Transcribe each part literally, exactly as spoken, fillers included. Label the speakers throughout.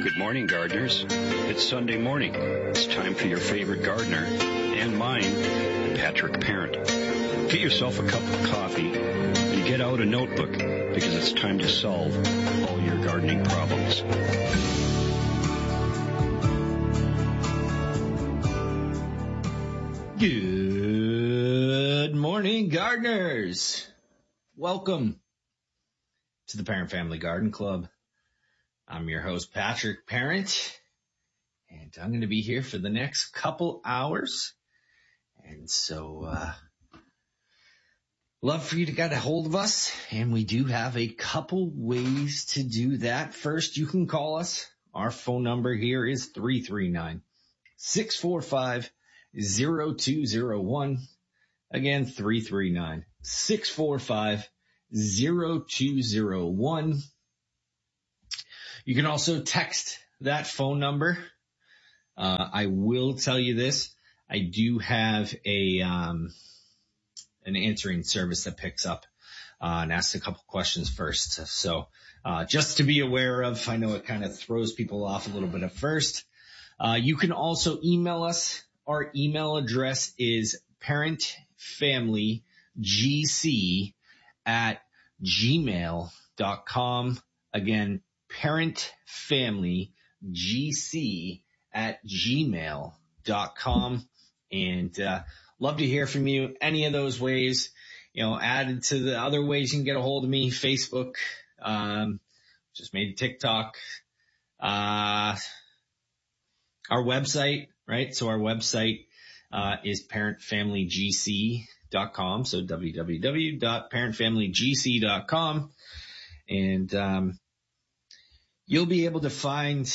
Speaker 1: Good morning, gardeners. It's Sunday morning. It's time for your favorite gardener and mine, Patrick Parent. Get yourself a cup of coffee and get out a notebook because it's time to solve all your gardening problems.
Speaker 2: Good morning, gardeners. Welcome to the Parent Family Garden Club. I'm your host, Patrick Parent, and I'm going to be here for the next couple hours. And so, uh, love for you to get a hold of us, and we do have a couple ways to do that. First, you can call us. Our phone number here is three three nine, six four five, zero two zero one. Again, three three nine, six four five, zero two zero one. You can also text that phone number. Uh, I will tell you this. I do have a, um, an answering service that picks up, uh, and asks a couple questions first. So, uh, just to be aware of, I know it kind of throws people off a little bit at first. Uh, you can also email us. Our email address is parentfamilygc at gmail dot com. Again, parentfamilygc at gmail dot com. And, uh, love to hear from you. Any of those ways, you know, added to the other ways you can get a hold of me, Facebook, um, just made TikTok, uh, our website, right? So our website, uh, is parent family g c dot com. So w w w dot parent family g c dot com. And, um, you'll be able to find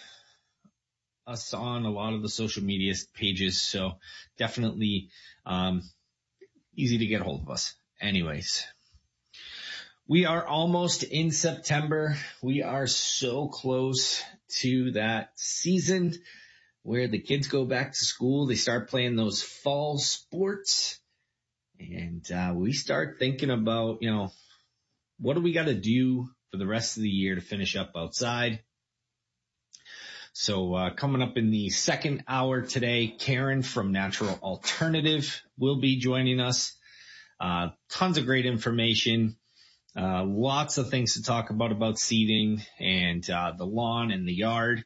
Speaker 2: us on a lot of the social media pages. So definitely, um, easy to get a hold of us. Anyways, we are almost in September. We are so close to that season where the kids go back to school. They start playing those fall sports, and, uh, we start thinking about, you know, what do we got to do for the rest of the year to finish up outside. So, uh, coming up in the second hour today, Karen from Natural Alternative will be joining us. Uh, tons of great information, uh, lots of things to talk about, about seeding and, uh, the lawn and the yard.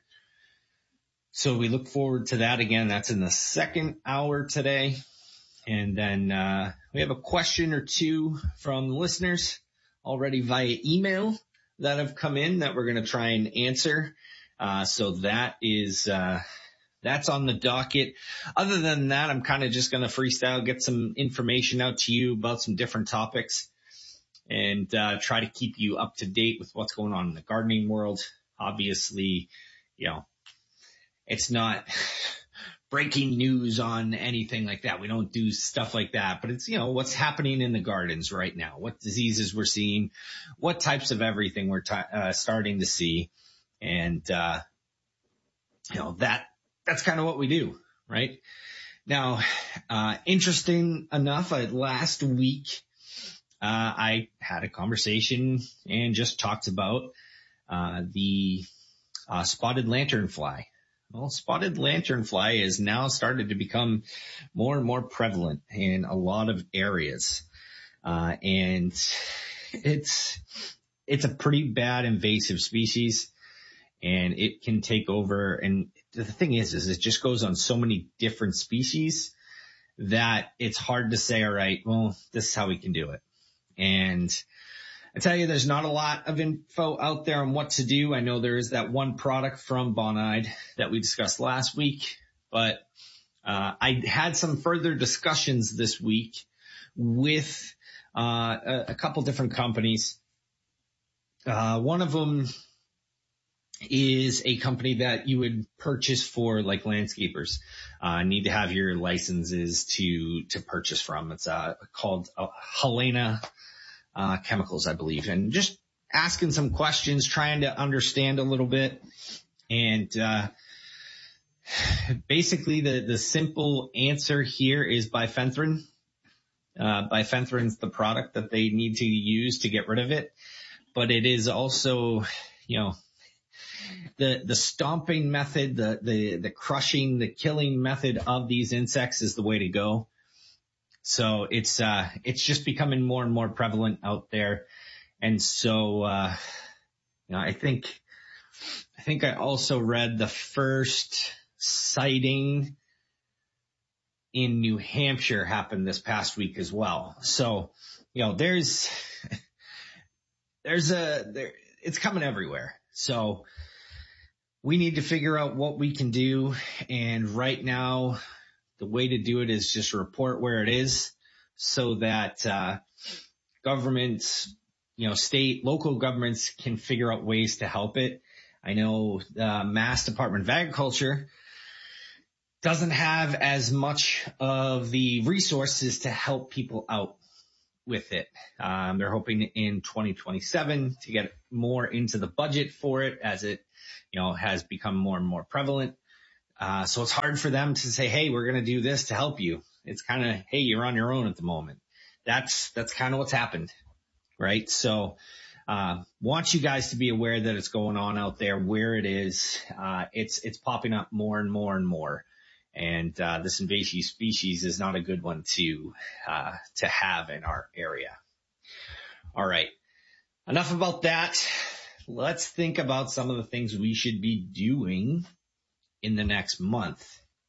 Speaker 2: So we look forward to that again. That's in the second hour today. And then, uh, we have a question or two from listeners already via email that have come in that we're going to try and answer. Uh, so that is, uh, that's on the docket. Other than that, I'm kind of just going to freestyle, get some information out to you about some different topics and, uh, try to keep you up to date with what's going on in the gardening world. Obviously, you know, it's not breaking news on anything like that. We don't do stuff like that, but it's, you know, what's happening in the gardens right now, what diseases we're seeing, what types of everything we're t- uh, starting to see. And, uh, you know, that, that's kind of what we do, right? Now, uh, interesting enough, uh, last week, uh, I had a conversation and just talked about, uh, the, uh, spotted lanternfly. Well, spotted lanternfly has now started to become more and more prevalent in a lot of areas. Uh, and it's, it's a pretty bad invasive species, and it can take over. And the thing is, is it just goes on so many different species that it's hard to say, all right, well, this is how we can do it. And I tell you, there's not a lot of info out there on what to do. I know there is that one product from Bonide that we discussed last week, but uh, I had some further discussions this week with uh, a, a couple different companies. Uh, one of them is a company that you would purchase for like landscapers. Uh, need to have your licenses to to purchase from. It's uh, called uh, Helena Uh, chemicals, I believe, and just asking some questions, trying to understand a little bit. And, uh, basically the, the simple answer here is bifenthrin. Uh, bifenthrin's the product that they need to use to get rid of it, but it is also, you know, the, the stomping method, the, the, the crushing, the killing method of these insects is the way to go. So it's, uh, it's just becoming more and more prevalent out there. And so, uh, you know, I think, I think I also read the first sighting in New Hampshire happened this past week as well. So, you know, there's, there's a, there, it's coming everywhere. So we need to figure out what we can do. And right now, the way to do it is just report where it is so that, uh, governments, you know, state, local governments can figure out ways to help it. I know the Mass Department of Agriculture doesn't have as much of the resources to help people out with it. Um, they're hoping in twenty twenty-seven to get more into the budget for it as it, you know, has become more and more prevalent. Uh, so it's hard for them to say, hey, we're going to do this to help you. It's kind of, hey, you're on your own at the moment. That's, that's kind of what's happened, right? So, uh, want you guys to be aware that it's going on out there where it is. Uh, it's, it's popping up more and more and more. And, uh, this invasive species is not a good one to, uh, to have in our area. All right. Enough about that. Let's think about some of the things we should be doing in the next month.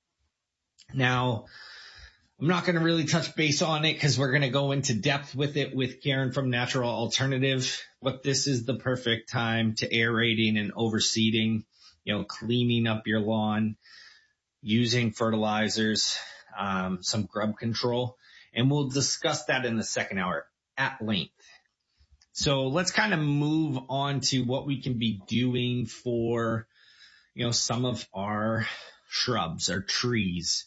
Speaker 2: Now, I'm not going to really touch base on it because we're going to go into depth with it with Karen from Natural Alternative, but this is the perfect time to aerating and overseeding, you know, cleaning up your lawn, using fertilizers, um, some grub control, and we'll discuss that in the second hour at length. So let's kind of move on to what we can be doing for, you know, some of our shrubs, our trees,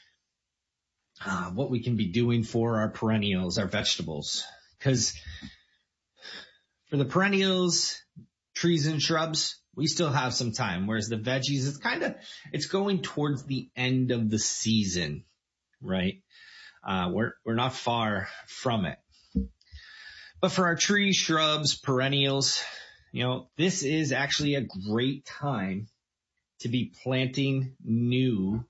Speaker 2: uh, what we can be doing for our perennials, our vegetables. Because for the perennials, trees and shrubs, we still have some time. Whereas the veggies, it's kind of, it's going towards the end of the season, right? Uh, we're, we're not far from it. But for our trees, shrubs, perennials, you know, this is actually a great time to be planting new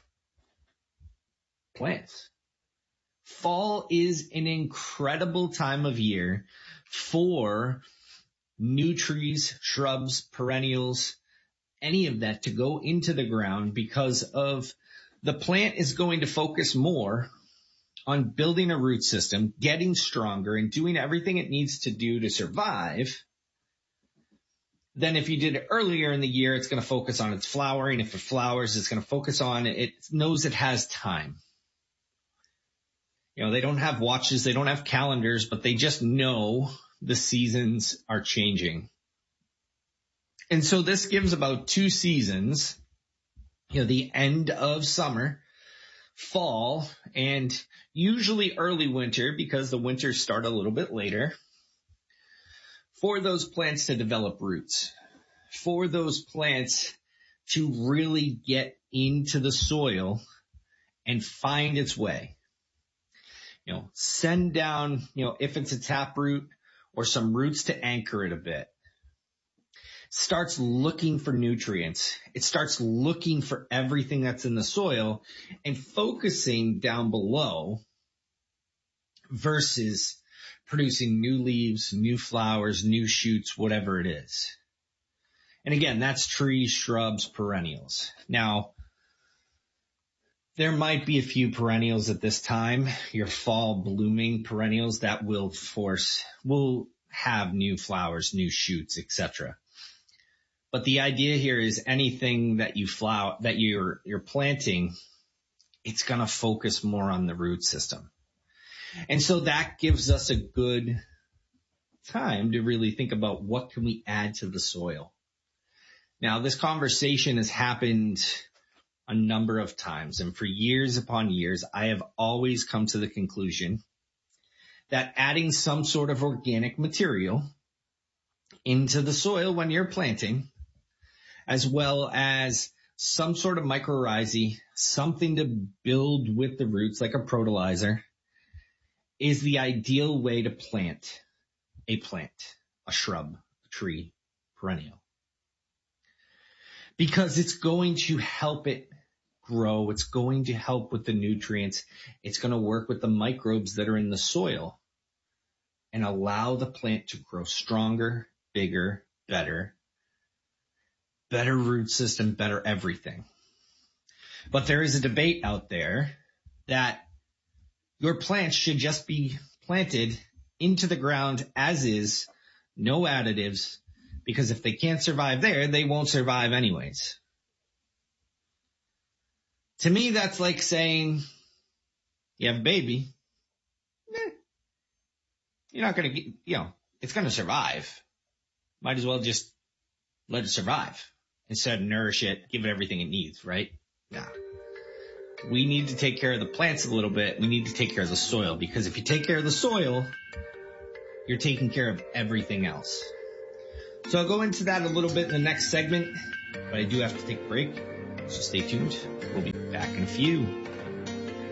Speaker 2: plants. Fall is an incredible time of year for new trees, shrubs, perennials, any of that to go into the ground because of the plant is going to focus more on building a root system, getting stronger, and doing everything it needs to do to survive. Then if you did it earlier in the year, it's going to focus on its flowering. If it flowers, it's going to focus on it. It knows it has time. You know, they don't have watches, they don't have calendars, but they just know the seasons are changing. And so this gives about two seasons, you know, the end of summer, fall, and usually early winter because the winters start a little bit later, for those plants to develop roots, for those plants to really get into the soil and find its way. You know, send down, you know, if it's a taproot or some roots to anchor it a bit. Starts looking for nutrients. It starts looking for everything that's in the soil and focusing down below versus producing new leaves, new flowers, new shoots, whatever it is. And again, that's trees, shrubs, perennials. Now, there might be a few perennials at this time, your fall blooming perennials that will force, will have new flowers, new shoots, et cetera. But the idea here is anything that you flower, that you're, you're planting, it's going to focus more on the root system. And so that gives us a good time to really think about what can we add to the soil. Now, this conversation has happened a number of times, and for years upon years, I have always come to the conclusion that adding some sort of organic material into the soil when you're planting, as well as some sort of mycorrhizae, something to build with the roots like a protolizer, is the ideal way to plant a plant, a shrub, a tree, perennial. because it's going to help it grow. It's going to help with the nutrients. It's going to work with the microbes that are in the soil and allow the plant to grow stronger, bigger, better, better root system, better everything. But there is a debate out there that your plants should just be planted into the ground as is, no additives, because if they can't survive there, they won't survive anyways. To me, that's like saying you have a baby. Eh, you're not going to get, you know, it's going to survive. Might as well just let it survive instead of nourish it, give it everything it needs, right? Nah. We need to take care of the plants a little bit. We need to take care of the soil, because if you take care of the soil, you're taking care of everything else. So I'll go into that a little bit in the next segment, but I do have to take a break. So stay tuned. We'll be back in a few.